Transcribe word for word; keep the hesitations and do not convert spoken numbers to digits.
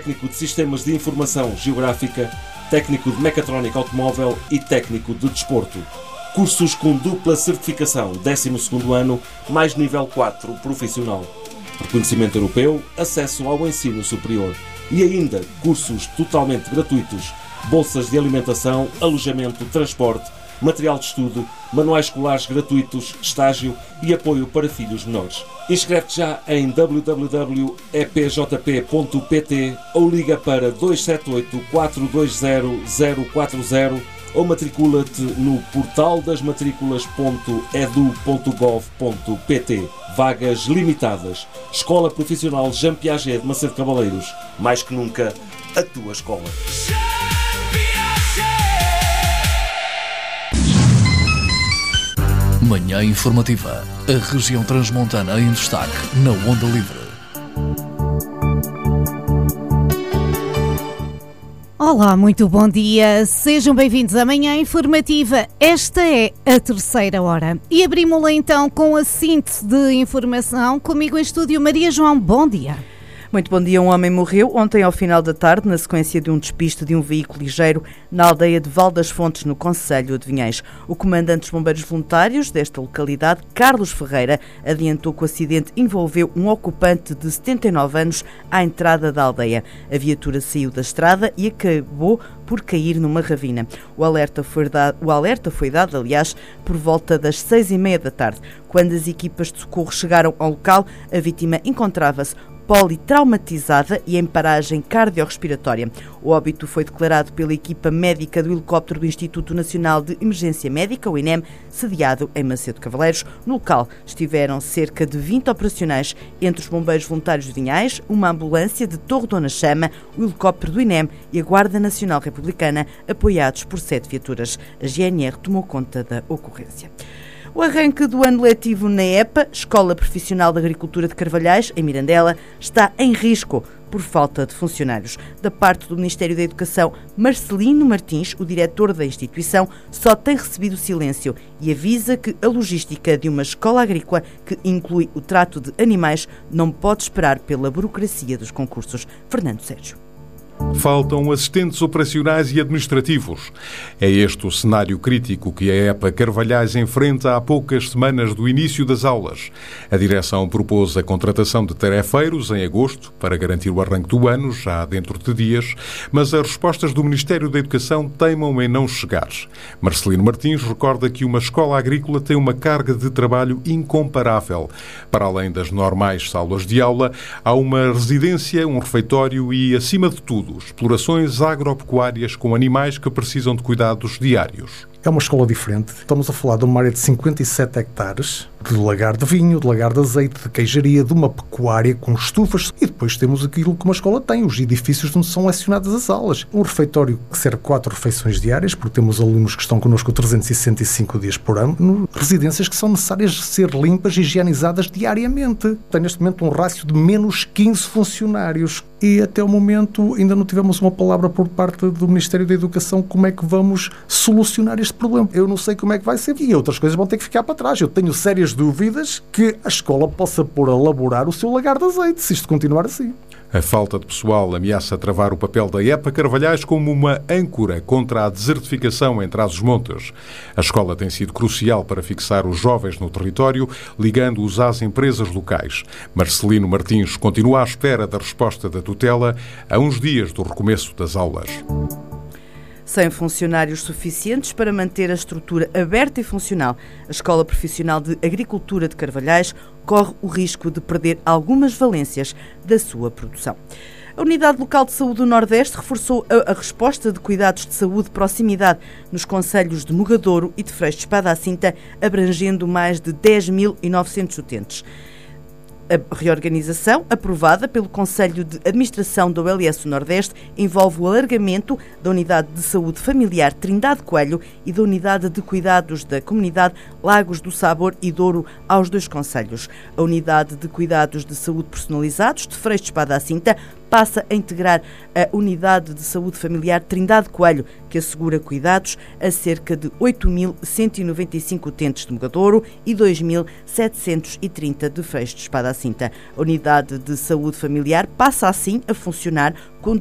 técnico de Sistemas de Informação Geográfica, técnico de Mecatrónica Automóvel e técnico de Desporto. Cursos com dupla certificação, décimo segundo ano, mais nível quatro profissional. Reconhecimento europeu, acesso ao ensino superior. E ainda cursos totalmente gratuitos, bolsas de alimentação, alojamento, transporte, material de estudo, manuais escolares gratuitos, estágio e apoio para filhos menores. Inscreve-te já em w w w ponto e p j p ponto p t ou liga para dois sete oito, quatro dois zero, zero quatro zero ou matricula-te no portal das matrículas ponto edu ponto gov ponto p t. Vagas limitadas. Escola Profissional Jean Piaget de Macedo Cavaleiros. Mais que nunca, a tua escola. Manhã Informativa. A região transmontana em destaque na Onda Livre. Olá, muito bom dia. Sejam bem-vindos à Manhã Informativa. Esta é a terceira hora. E abrimos-la então com a síntese de informação. Comigo em estúdio, Maria João. Bom dia. Muito bom dia. Um homem morreu ontem ao final da tarde na sequência de um despiste de um veículo ligeiro na aldeia de Val das Fontes, no concelho de Vinhais. O comandante dos bombeiros voluntários desta localidade, Carlos Ferreira, adiantou que o acidente envolveu um ocupante de setenta e nove anos à entrada da aldeia. A viatura saiu da estrada e acabou por cair numa ravina. O alerta foi dado, o alerta foi dado, aliás, por volta das seis e meia da tarde. Quando as equipas de socorro chegaram ao local, a vítima encontrava-se politraumatizada e em paragem cardiorrespiratória. O óbito foi declarado pela equipa médica do helicóptero do Instituto Nacional de Emergência Médica, o I N E M, sediado em Macedo Cavaleiros. No local estiveram cerca de vinte operacionais, entre os bombeiros voluntários de Vinhais, uma ambulância de Torre Dona Chama, o helicóptero do I N E M e a Guarda Nacional Republicana, apoiados por sete viaturas. A G N R tomou conta da ocorrência. O arranque do ano letivo na E P A, Escola Profissional de Agricultura de Carvalhais, em Mirandela, está em risco por falta de funcionários. Da parte do Ministério da Educação, Marcelino Martins, o diretor da instituição, só tem recebido silêncio e avisa que a logística de uma escola agrícola que inclui o trato de animais não pode esperar pela burocracia dos concursos. Fernando Sérgio. Faltam assistentes operacionais e administrativos. É este o cenário crítico que a E P A Carvalhais enfrenta há poucas semanas do início das aulas. A direção propôs a contratação de tarefeiros em agosto para garantir o arranque do ano, já dentro de dias, mas as respostas do Ministério da Educação teimam em não chegar. Marcelino Martins recorda que uma escola agrícola tem uma carga de trabalho incomparável. Para além das normais salas de aula, há uma residência, um refeitório e, acima de tudo, explorações agropecuárias com animais que precisam de cuidados diários. É uma escola diferente. Estamos a falar de uma área de cinquenta e sete hectares, de lagar de vinho, de lagar de azeite, de queijaria, de uma pecuária com estufas. E depois temos aquilo que uma escola tem, os edifícios onde são lecionadas as aulas. Um refeitório que serve quatro refeições diárias, porque temos alunos que estão connosco trezentos e sessenta e cinco dias por ano. Residências que são necessárias ser limpas e higienizadas diariamente. Tem neste momento um rácio de menos quinze funcionários. E até o momento ainda não tivemos uma palavra por parte do Ministério da Educação como é que vamos solucionar este problema. Eu não sei como é que vai ser e outras coisas vão ter que ficar para trás. Eu tenho sérias dúvidas que a escola possa pôr a elaborar o seu lagar de azeite, se isto continuar assim. A falta de pessoal ameaça travar o papel da E P A Carvalhais como uma âncora contra a desertificação em Trás-os-Montes. A escola tem sido crucial para fixar os jovens no território, ligando-os às empresas locais. Marcelino Martins continua à espera da resposta da tutela a uns dias do recomeço das aulas. Sem funcionários suficientes para manter a estrutura aberta e funcional, a Escola Profissional de Agricultura de Carvalhais corre o risco de perder algumas valências da sua produção. A Unidade Local de Saúde do Nordeste reforçou a, a resposta de cuidados de saúde de proximidade nos concelhos de Mogadouro e de Freixo de Espada à Cinta, abrangendo mais de dez mil e novecentos utentes. A reorganização, aprovada pelo Conselho de Administração da U L S Nordeste, envolve o alargamento da Unidade de Saúde Familiar Trindade Coelho e da Unidade de Cuidados da Comunidade Lagos do Sabor e Douro aos dois concelhos. A Unidade de Cuidados de Saúde Personalizados de Freixo de Espada à Cinta passa a integrar a Unidade de Saúde Familiar Trindade Coelho, que assegura cuidados a cerca de oito mil cento e noventa e cinco utentes de Mogadouro e dois mil setecentos e trinta de Freixo de Espada à Cinta. A Unidade de Saúde Familiar passa assim a funcionar com